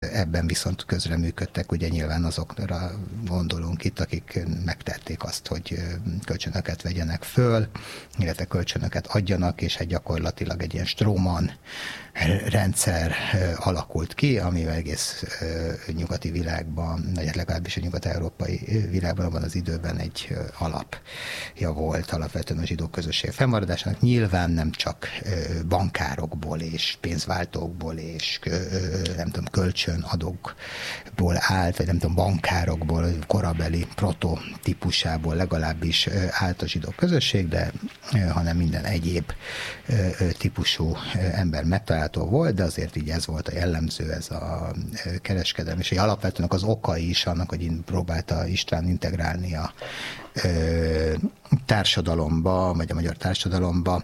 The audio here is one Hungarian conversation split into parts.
ebben viszont közreműködtek, ugye nyilván azokra gondolunk itt, akik megtették azt, hogy kölcsönöket vegyenek föl, illetve kölcsönöket adjanak, és gyakorlatilag egy ilyen Stroman rendszer alakult ki, amivel egész nyugati világban, vagy legalábbis a nyugat-európai világban abban az időben egy alapja volt alapvetően a zsidó közösség fennmaradásának. Nyilván nem csak bankárokból és pénzváltókból és nem tudom, kölcsönadókból állt, vagy nem tudom, bankárokból, korabeli prototípusából legalábbis állt a zsidó közösség, de hanem minden egyéb típusú ember megtalálható volt, de azért így ez volt a jellemző, ez a kereskedelem, és alapvetően az okai is annak, hogy próbálta István integrálni a társadalomba, vagy a magyar társadalomba,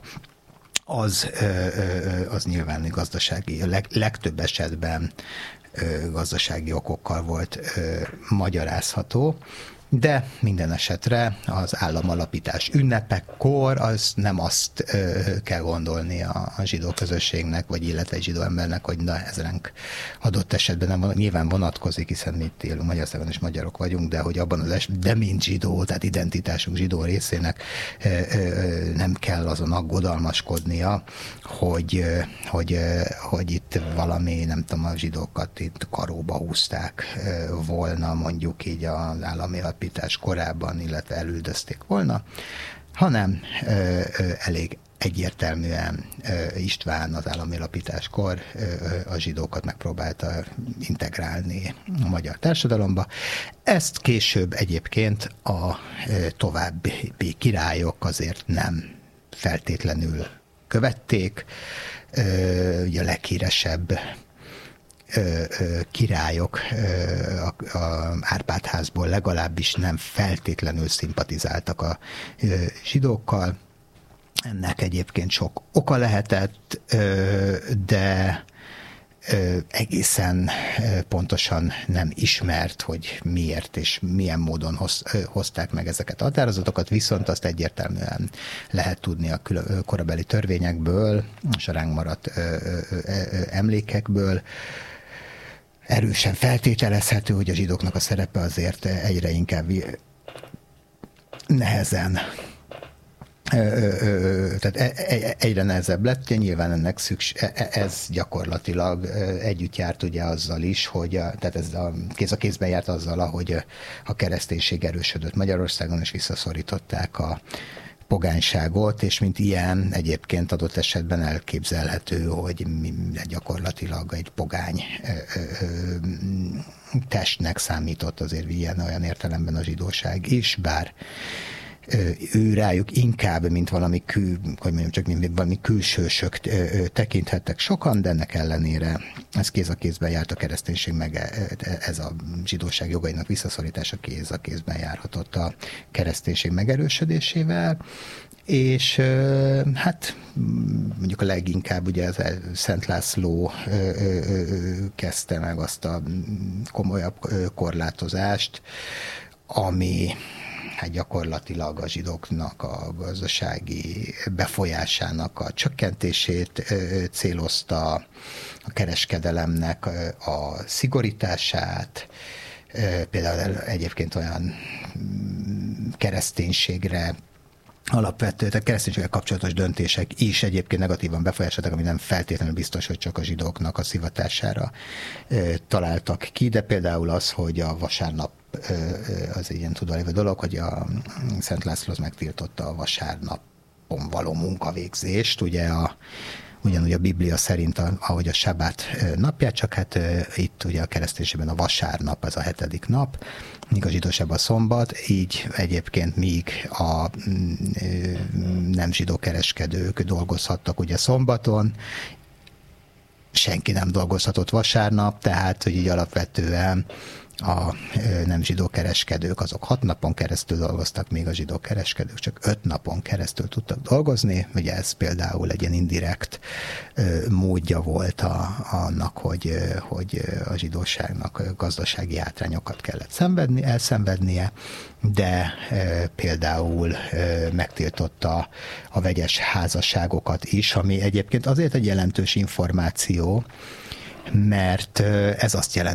az nyilván gazdasági, legtöbb esetben gazdasági okokkal volt magyarázható, de minden esetre az államalapítás ünnepekkor az nem azt kell gondolni a zsidó közösségnek, vagy illetve egy zsidó embernek, hogy na ez ránk adott esetben nem nyilván vonatkozik, hiszen mi itt élünk Magyarországon és magyarok vagyunk, de hogy abban az esetben, de mint zsidó, tehát identitásunk zsidó részének nem kell azon aggodalmaskodnia, hogy itt valami, nem tudom, a zsidókat itt karóba húzták volna, mondjuk így az állami alapítás korában, illetve elüldözték volna, hanem elég egyértelműen István az állami alapításkor a zsidókat megpróbálta integrálni a magyar társadalomba. Ezt később egyébként a további királyok azért nem feltétlenül követték. Ugye a leghíresebb királyok a Árpád-házból legalábbis nem feltétlenül szimpatizáltak a zsidókkal. Ennek egyébként sok oka lehetett, de egészen pontosan nem ismert, hogy miért és milyen módon hozták meg ezeket a határozatokat, viszont azt egyértelműen lehet tudni a korabeli törvényekből, és a ránk maradt emlékekből. Erősen feltételezhető, hogy a zsidóknak a szerepe azért egyre inkább nehezen, tehát egyre nehezebb lett, nyilván ennek ez gyakorlatilag együtt járt ugye azzal is, hogy tehát ez kéz a kézben járt azzal, hogy a kereszténység erősödött Magyarországon, és visszaszorították a pogányságot, és mint ilyen egyébként adott esetben elképzelhető, hogy gyakorlatilag egy pogány testnek számított azért ilyen-olyan értelemben a zsidóság is, bár ő rájuk inkább, mint valami valami külsősök tekinthettek sokan, de ennek ellenére ez kéz a kézben járt a kereszténység, meg ez a zsidóság jogainak visszaszorítása kéz a kézben járhatott a kereszténység megerősödésével, és hát mondjuk a leginkább ugye ez Szent László kezdte meg azt a komolyabb korlátozást, ami hát gyakorlatilag a zsidóknak a gazdasági befolyásának a csökkentését célozta, a kereskedelemnek a szigorítását, például egyébként olyan kereszténységre alapvető, tehát kereszténységgel kapcsolatos döntések is egyébként negatívan befolyásoltak, ami nem feltétlenül biztos, hogy csak a zsidóknak a szivatására találtak ki, de például az, hogy a vasárnap az egy ilyen tudvalévő dolog, hogy a Szent László az megtiltotta a vasárnapon való munkavégzést, ugye ugyanúgy a Biblia szerint, ahogy a sabát napját, csak hát itt ugye a kereszténységben a vasárnap az a 7. nap, míg a zsidóságban a szombat, így egyébként míg a nem zsidó kereskedők dolgozhattak ugye szombaton, senki nem dolgozhatott vasárnap, tehát hogy így alapvetően a nem zsidó kereskedők azok 6 napon keresztül dolgoztak, míg a zsidó kereskedők csak 5 napon keresztül tudtak dolgozni. Ugye ez például egy ilyen indirekt módja volt annak, hogy a zsidóságnak gazdasági hátrányokat kellett elszenvednie, de például megtiltotta a vegyes házasságokat is, ami egyébként azért egy jelentős információ, mert ez azt jelenti,